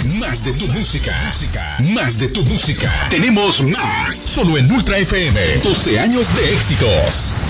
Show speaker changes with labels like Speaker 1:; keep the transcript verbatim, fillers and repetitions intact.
Speaker 1: Más de tu música. Más de tu música. Tenemos más. Solo en Ultra F M. doce años de éxitos.